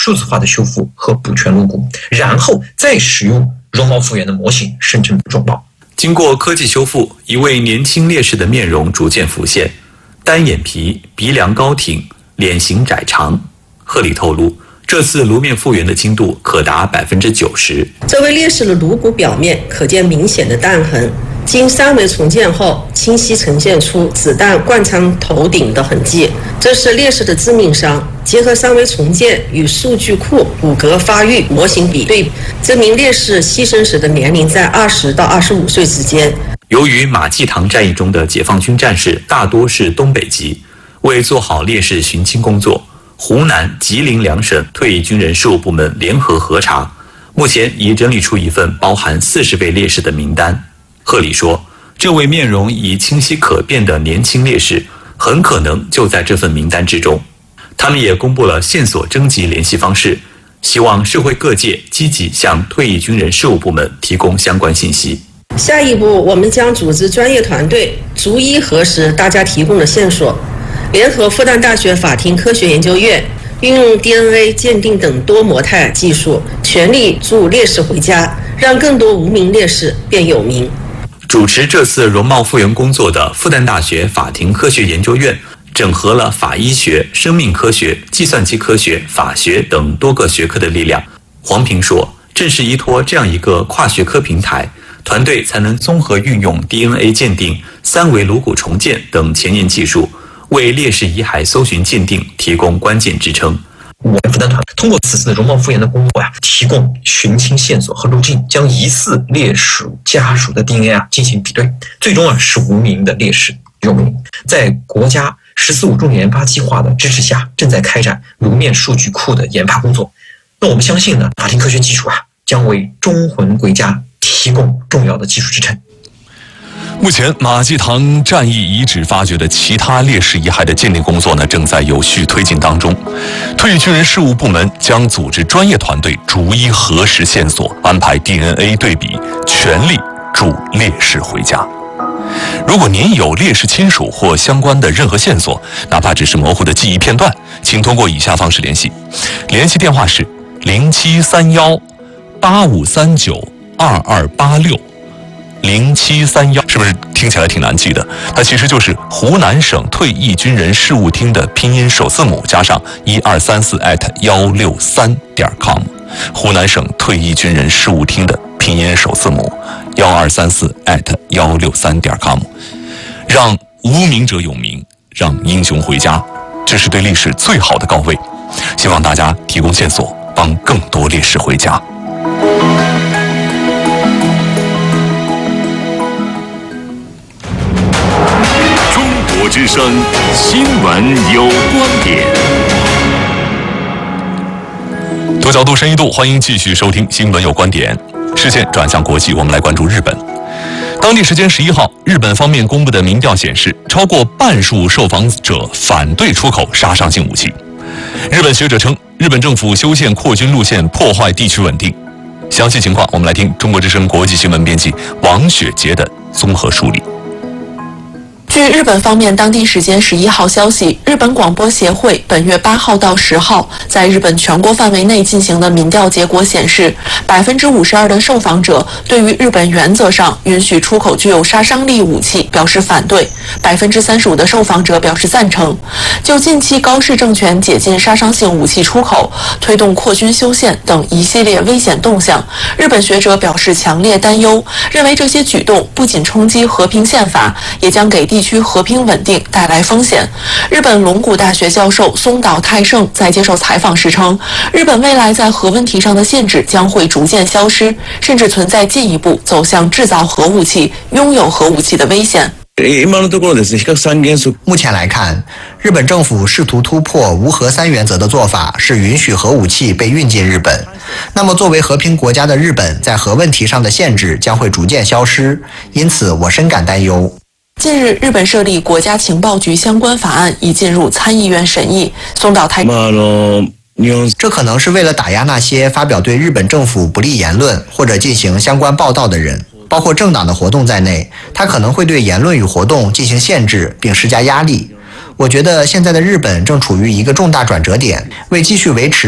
数字化的修复和补全颅骨，然后再使用容貌复原的模型生成容貌。 经过科技修复，一位年轻烈士的面容逐渐浮现，单眼皮，鼻梁高挺，脸型窄长。贺礼透露，这次颅面复原的精度可达90%。 这位烈士的颅骨表面可见明显的弹痕，经3维重建后，清晰呈现出子弹贯穿头顶的痕迹，这是烈士的致命伤。结合3维重建与数据库骨骼发育模型比对，证明烈士牺牲时的年龄在20到25岁之间。 由于马济塘战役中的解放军战士大多是东北籍，为做好烈士寻亲工作，湖南、吉林2省退役军人事务部门联合核查，目前已整理出一份包含40位烈士的名单。贺礼说，这位面容已清晰可辨的年轻烈士很可能就在这份名单之中。他们也公布了线索征集联系方式，希望社会各界积极向退役军人事务部门提供相关信息。 下一步，我们将组织专业团队逐一核实大家提供的线索，联合复旦大学法庭科学研究院，运用 DNA 鉴定等多模态技术，全力助烈士回家，让更多无名烈士变有名。 主持这次容貌复原工作的复旦大学法庭科学研究院整合了法医学、生命科学、计算机科学、法学等多个学科的力量。黄平说，正是依托这样一个跨学科平台，团队才能综合运用 DNA 鉴定、3维颅骨重建等前沿技术，为烈士遗骸搜寻鉴定提供关键支撑。 我们复旦团通过此次的容貌复原的工作提供寻亲线索和路径，将疑似烈士家属的 DNA 进行比对，最终使无名的烈士有名。在国家“14·5”重点研发计划的支持下，正在开展颅面数据库的研发工作。那我们相信呢，法庭科学技术将为忠魂归家提供重要的技术支撑。 目前，马济塘战役遗址发掘的其他烈士遗骸的鉴定工作呢，正在有序推进当中。退役军人事务部门将组织专业团队逐一核实线索，安排 DNA 对比，全力助烈士回家。如果您有烈士亲属或相关的任何线索，哪怕只是模糊的记忆片段，请通过以下方式联系。联系电话是073185392286。0731是不是听起来挺难记的？它其实就是湖南省退役军人事务厅的拼音首字母加上1234@163.com。湖南省退役军人事务厅的拼音首字母1234@163.com， 让无名者有名，让英雄回家，这是对烈士最好的告慰。希望大家提供线索，帮更多烈士回家。 中国之声新闻有观点。 多角度深一度，欢迎继续收听新闻有观点。视线转向国际，我们来关注日本。当地时间11号，日本方面公布的民调显示，超过半数受访者反对出口杀伤性武器。日本学者称，日本政府修宪扩军路线破坏地区稳定。详细情况，我们来听中国之声国际新闻编辑王雪杰的综合梳理。 据日本方面当地时间11号消息，日本广播协会本月8号到10号在日本全国范围内进行的民调结果显示，52%的受访者对于日本原则上允许出口具有杀伤力武器表示反对，35%的受访者表示赞成。就近期高市政权解禁杀伤性武器出口、推动扩军修宪等一系列危险动向，日本学者表示强烈担忧，认为这些举动不仅冲击和平宪法，也将给地区和平稳定带来风险。日本龙谷大学教授松岛泰盛在接受采访时称，日本未来在核问题上的限制将会逐渐消失，甚至存在进一步走向制造核武器、拥有核武器的危险。 目前来看，日本政府试图突破无核三原则的做法是允许核武器被运进日本。那么作为和平国家的日本，在核问题上的限制将会逐渐消失，因此我深感担忧。 近日，日本设立国家情报局相关法案已进入参议院审议。松岛泰这可能是为了打压那些发表对日本政府不利言论或者进行相关报道的人，包括政党的活动在内，它可能会对言论与活动进行限制并施加压力。我觉得现在的日本正处于一个重大转折点，为继续维持